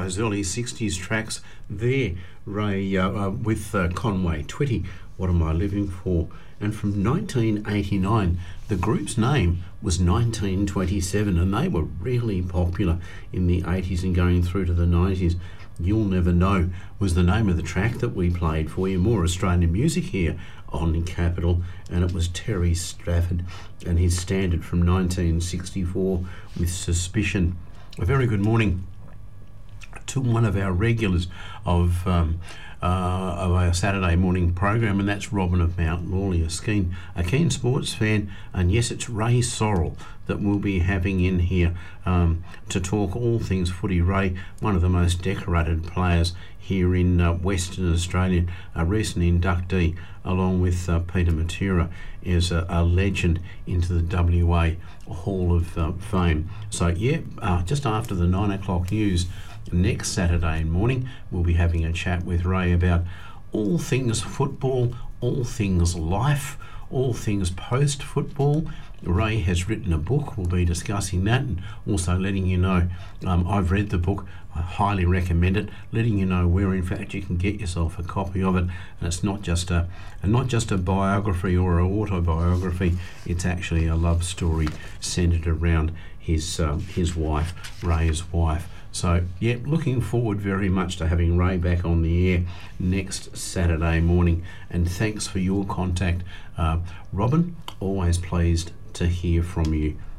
those early 60s tracks there, Ray, with Conway Twitty, What Am I Living For? And from 1989, the group's name was 1927, and they were really popular in the 80s and going through to the 90s. You'll Never Know was the name of the track that we played for you. More Australian music here on Capital, and it was Terry Stafford and his standard from 1964 with Suspicion. A very good morning to one of our regulars of our Saturday morning program, and that's Robin of Mount Lawley, a keen sports fan, and yes, it's Ray Sorrell that we'll be having in here to talk all things footy. Ray, one of the most decorated players here in Western Australia, a recent inductee, along with Peter Matura, is a legend into the WA Hall of Fame. So yeah, just after the 9 o'clock news next Saturday morning, we'll be having a chat with Ray about all things football, all things life, all things post-football. Ray has written a book. We'll be discussing that and also letting you know I've read the book. I highly recommend it, letting you know where in fact you can get yourself a copy of it. And it's not just a biography or an autobiography, it's actually a love story centered around his wife, Ray's wife. So, yeah, looking forward very much to having Ray back on the air next Saturday morning. And thanks for your contact. Robin, always pleased to hear from you.